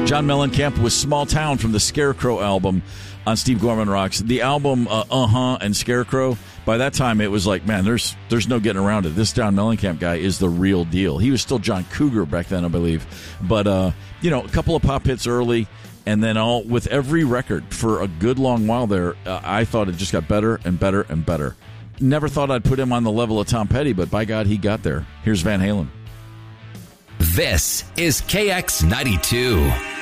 John Mellencamp with Small Town from the Scarecrow album on Steve Gorman Rocks. The album and Scarecrow, by that time it was like, man, there's no getting around it. This John Mellencamp guy is the real deal. He was still John Cougar back then, I believe. But, a couple of pop hits early, and then with every record for a good long while there, I thought it just got better and better and better. Never thought I'd put him on the level of Tom Petty, but by God, he got there. Here's Van Halen. This is KX92.